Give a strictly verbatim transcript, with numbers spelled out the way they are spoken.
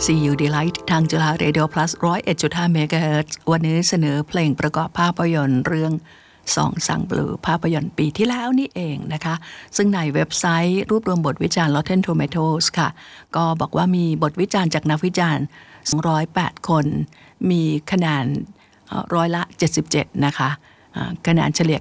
See You Delight ทางจุฬา Radio Plus หนึ่งร้อยเอ็ดจุดห้า เมกะเฮิรตซ์ วันนี้เสนอเพลงประกอบภาพยนตร์เรื่องสองสังบลูภาพยนตร์ปีที่แล้วนี่เองนะคะซึ่งในเว็บไซต์รวบรวมบทวิจารณ์ Rotten Tomatoes ค่ะก็บอกว่ามีบทวิจารณ์จากนักวิจารณ์สองร้อยแปดคนมีคะแนนร้อยละเจ็ดสิบเจ็ดนะคะคะแนนเฉลี่ย